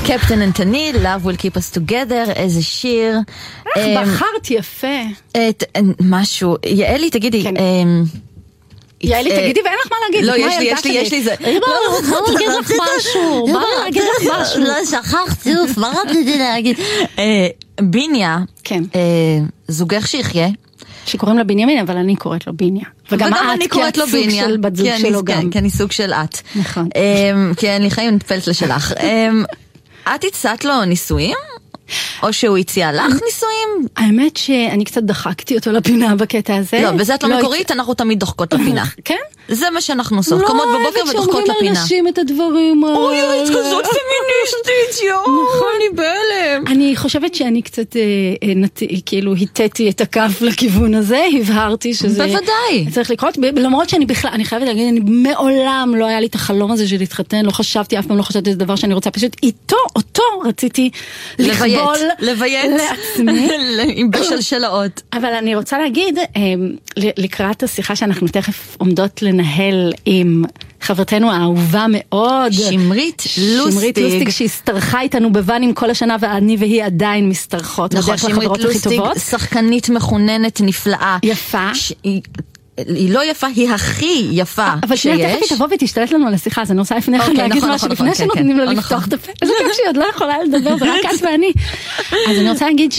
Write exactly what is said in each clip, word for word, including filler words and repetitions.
קפטן אנטוני, Love will keep us together, איזה שיר. איך בחרת יפה. משהו, יעלי תגידי, יעלי תגידי ואין לך מה להגיד. לא, יש לי, יש לי, יש לי זה. בוא נגיד לך משהו, בוא נגיד לך משהו. לא, שכחתי, מה רציתי להגיד? ביניה, זוגך שיחיה. שקוראים לה בנימין, אבל אני קוראת לו ביניה. וגם אני קוראת לו ביניה. כי את סוג של בת זוג שלו גם. כי אני סוג של את. נכון. כי אני חיים נטפלת לשלך. את הצעת לו נישואים? או שהוא הציע לך נישואים? האמת שאני קצת דחקתי אותו לפינה בקטע הזה. לא, וזה את לא מקורית, אנחנו תמיד דוחקות לפינה. כן? זה מה שאנחנו עושות, קמות בבוקר ודוחקות לפינה. לא אוהבת שאומרים על נשים את הדברים האלה. אוי, את כזאת פמיניסטית, יו, אני בהלם. אני חושבת שאני קצת, כאילו, היטאתי את הכף לכיוון הזה, הבהרתי שזה... בוודאי. צריך לקרות, למרות שאני בכלל, אני חייבת להגיד, אני מעולם לא היה לי את החלום הזה של להתחתן, לא חשבתי, אף פעם לא חשבתי את הדבר שאני רוצה, פשוט איתו, אותו רציתי לכבול לעצמי. עם בשלשלאות. אבל אני רוצה להגיד, לקראת השיחה שאנחנו תכף עומדות לנהל עם חברתנו האהובה מאוד, שמרית לוסטיג. שמרית לוסטיג שהסתרחה איתנו בוואנים כל השנה, ואני והיא עדיין מסתרחות. נכון, שמרית לוסטיג, שחקנית מחוננת נפלאה. יפה. היא לא יפה, היא הכי יפה שיש. אבל שנייה, תכף היא תבוא ותשתלט לנו על השיחה, אז אני רוצה לפני כן להגיד משהו, לפני שנותנים לה לפתוח את הפה. איזה כיף שהיא עוד לא יכולה לדבר, זה רק את ואני. אז אני רוצה להגיד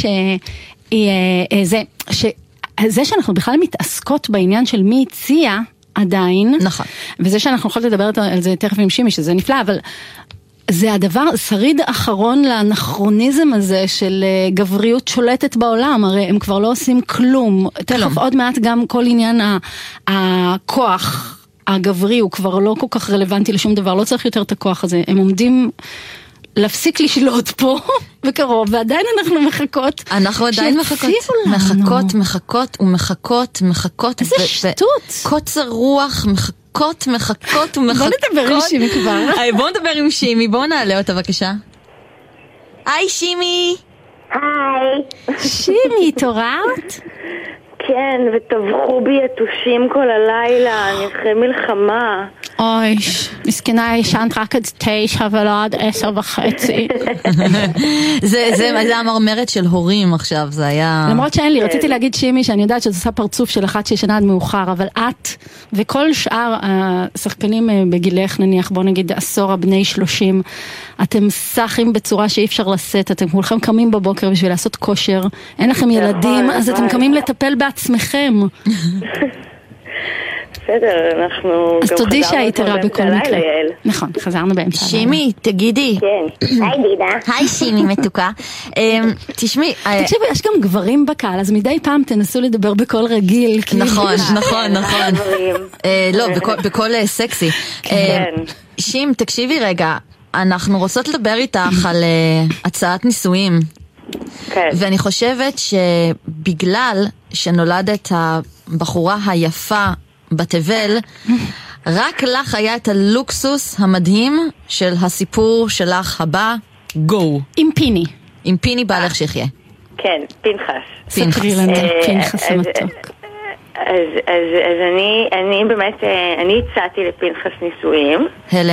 שזה שאנחנו בכלל מתעסקות בעניין של מי הציע עדיין, נכון. וזה שאנחנו יכולות לדבר על זה תכף עם שימי, שזה נפלא, אבל זה הדבר, שריד אחרון לאנכרוניזם הזה של גבריות שולטת בעולם, הרי הם כבר לא עושים כלום. תכף עוד מעט גם כל עניין הכוח הגברי הוא כבר לא כל כך רלוונטי לשום דבר, לא צריך יותר את הכוח הזה. הם עומדים להפסיק לשלוט פה בקרוב, ועדיין אנחנו מחכות. אנחנו עדיין מחכות. מחכות, מחכות ומחכות, מחכות. איזה שטות. קוצר רוח, מחכות, מחכות ומחכות. בוא נדבר עם שימי כבר. בוא נדבר עם שימי, בוא נעלה אותה בבקשה. היי שימי. היי. שימי, התעוררת? כן, וטבחו בי יתושים כל הלילה, אני אחרי מלחמה. אוי, מסכנה, ישנת רק עד תשע ולא עד עשר וחצי. זה המרמרת של הורים עכשיו, זה היה... למרות שאין לי, רציתי להגיד שימי שאני יודעת שזה עושה פרצוף של אחת שישנה עד מאוחר, אבל את וכל שאר השחקנים בגילך, נניח, בוא נגיד עשור הבני שלושים, אתם סחים בצורה שאי אפשר לשאת, אתם כולכם קמים בבוקר בשביל לעשות כושר, אין לכם ילדים, אז אתם קמים לטפל בעצמכם. בסדר, אנחנו אז תודי שהיית רע בכל מקרה. יעל. נכון, חזרנו באמצע. שימי, תגידי. כן. היי דידה. היי שימי מתוקה. תשמעי. תקשיבי, יש גם גברים בקהל, אז מדי פעם תנסו לדבר בקול רגיל. נכון, נכון, נכון. לא, בקול סקסי. שימ, תקשיבי רגע, אנחנו רוצות לדבר איתך על הצעת נישואים. כן. ואני חושבת שבגלל שנולדת הבחורה היפה בתבל, רק לך היה את הלוקסוס המדהים של הסיפור שלך הבא, גו. עם פיני. עם פיני בעלך שיחיה. כן, פנחס. פנחס. ספרי לנו, פנחס המתוק. אז אני באמת, אני הצעתי לפנחס נישואים.